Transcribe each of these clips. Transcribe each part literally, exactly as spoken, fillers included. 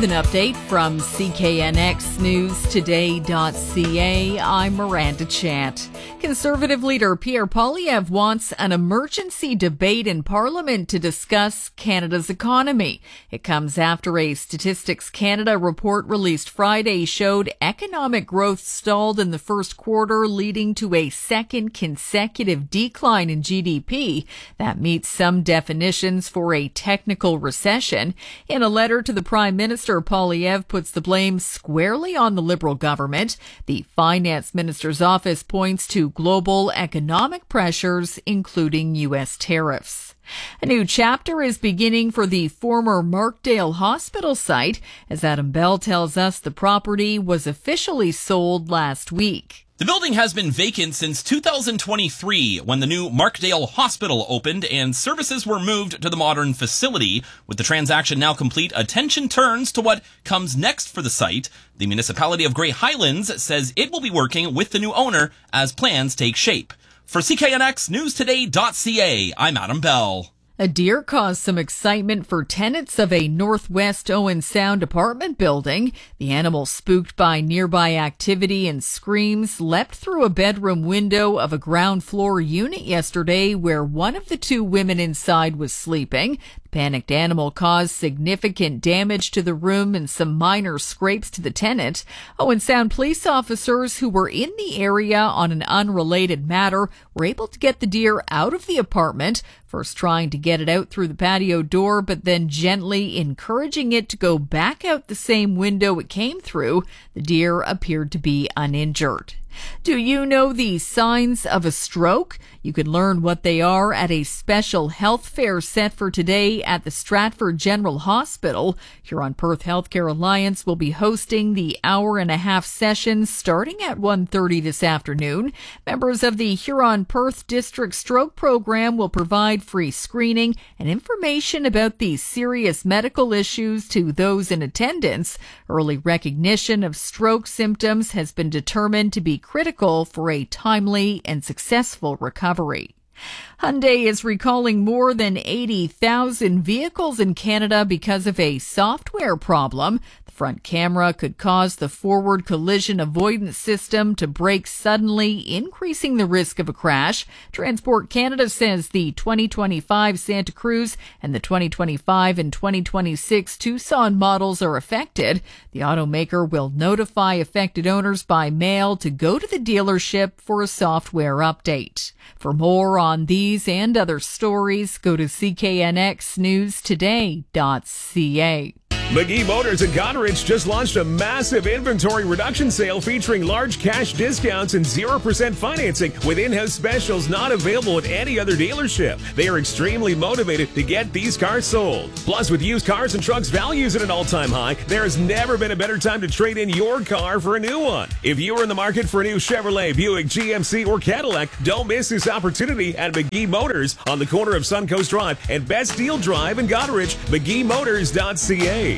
an update from C K N X News Today dot C A, I'm Miranda Chant. Conservative leader Pierre Poilievre wants an emergency debate in Parliament to discuss Canada's economy. It comes after a Statistics Canada report released Friday showed economic growth stalled in the first quarter, leading to a second consecutive decline in G D P that meets some definitions for a technical recession. In a letter to the Prime Minister, Poilievre puts the blame squarely on the Liberal government. The Finance Minister's office points to global economic pressures, including U S tariffs. A new chapter is beginning for the former Markdale Hospital site, as Adam Bell tells us the property was officially sold last week. The building has been vacant since two thousand twenty-three, when the new Markdale Hospital opened and services were moved to the modern facility. With the transaction now complete, attention turns to what comes next for the site. The municipality of Grey Highlands says it will be working with the new owner as plans take shape. For C K N X News Today dot C A, I'm Adam Bell. A deer caused some excitement for tenants of a Northwest Owen Sound apartment building. The animal, spooked by nearby activity and screams, leapt through a bedroom window of a ground floor unit yesterday where one of the two women inside was sleeping. The panicked animal caused significant damage to the room and some minor scrapes to the tenant. Owen Sound police officers who were in the area on an unrelated matter were able to get the deer out of the apartment, first trying to get it out through the patio door, but then gently encouraging it to go back out the same window it came through. The deer appeared to be uninjured. Do you know the signs of a stroke? You can learn what they are at a special health fair set for today at the Stratford General Hospital. Huron-Perth Healthcare Alliance will be hosting the hour and a half session starting at one thirty this afternoon. Members of the Huron-Perth District Stroke Program will provide free screening and information about these serious medical issues to those in attendance. Early recognition of stroke symptoms has been determined to be critical for a timely and successful recovery. Hyundai is recalling more than eighty thousand vehicles in Canada because of a software problem. The front camera could cause the forward collision avoidance system to break suddenly, increasing the risk of a crash. Transport Canada says the twenty twenty-five Santa Cruz and the twenty twenty-five and twenty twenty-six Tucson models are affected. The automaker will notify affected owners by mail to go to the dealership for a software update. For more on these and other stories, go to C K N X News Today dot C A. McGee Motors at Goderich just launched a massive inventory reduction sale featuring large cash discounts and zero percent financing with in-house specials not available at any other dealership. They are extremely motivated to get these cars sold. Plus, with used cars and trucks values at an all-time high, there has never been a better time to trade in your car for a new one. If you are in the market for a new Chevrolet, Buick, G M C, or Cadillac, don't miss this opportunity at McGee Motors on the corner of Suncoast Drive and Best Deal Drive in Goderich. McGee Motors dot C A.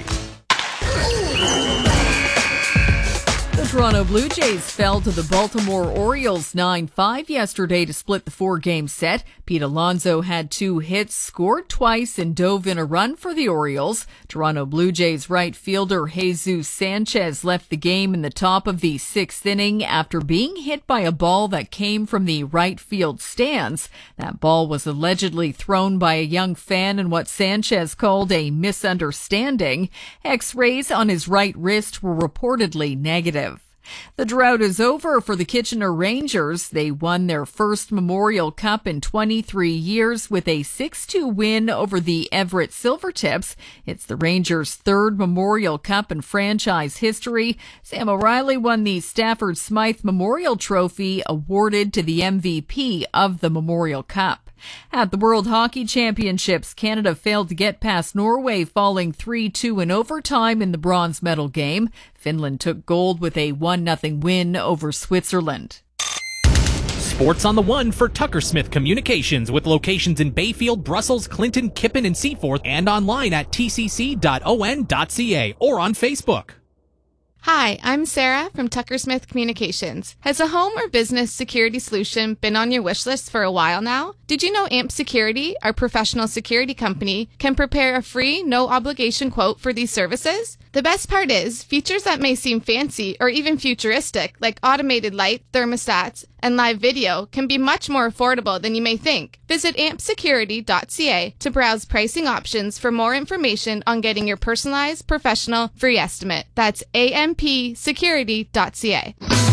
The Toronto Blue Jays fell to the Baltimore Orioles nine five yesterday to split the four-game set. Pete Alonso had two hits, scored twice, and dove in a run for the Orioles. Toronto Blue Jays right fielder Jesus Sanchez left the game in the top of the sixth inning after being hit by a ball that came from the right field stands. That ball was allegedly thrown by a young fan in what Sanchez called a misunderstanding. X-rays on his right wrist were reportedly negative. The drought is over for the Kitchener Rangers. They won their first Memorial Cup in twenty-three years with a six two win over the Everett Silvertips. It's the Rangers' third Memorial Cup in franchise history. Sam O'Reilly won the Stafford Smythe Memorial Trophy, awarded to the M V P of the Memorial Cup. At the World Hockey Championships, Canada failed to get past Norway, falling three two in overtime in the bronze medal game. Finland took gold with a one nothing win over Switzerland. Sports on the One for Tucker Smith Communications, with locations in Bayfield, Brussels, Clinton, Kippen, and Seaforth, and online at t c c dot o n dot c a or on Facebook. Hi, I'm Sarah from Tucker Smith Communications. Has a home or business security solution been on your wish list for a while now? Did you know A M P Security, our professional security company, can prepare a free, no-obligation quote for these services? The best part is, features that may seem fancy or even futuristic, like automated light, thermostats, and live video, can be much more affordable than you may think. Visit amp security dot c a to browse pricing options for more information on getting your personalized, professional, free estimate. That's A M P security dot c a.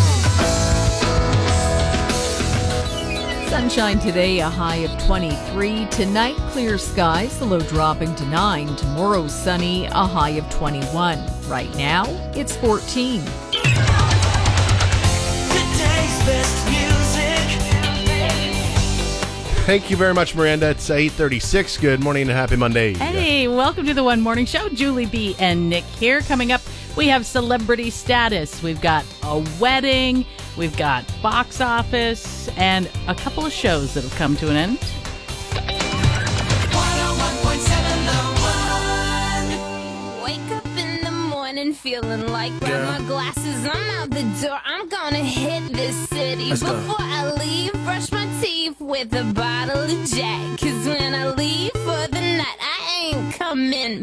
Sunshine today, a high of twenty-three. Tonight, clear skies, the low dropping to nine. Tomorrow, sunny, a high of twenty-one. Right now, it's fourteen. Today's best music. Thank you very much, Miranda. It's eight thirty-six. Good morning and happy Monday. Hey, welcome to the One Morning Show. Julie B. and Nick here. Coming up, we have celebrity status. We've got a wedding. We've got box office and a couple of shows that have come to an end. one oh one point seven The One. Wake up in the morning feeling like grab my glasses, I'm out the door, I'm gonna hit this city. Let's go. Before I leave, brush my teeth with a bottle of Jack, cause when I leave for the night, I ain't coming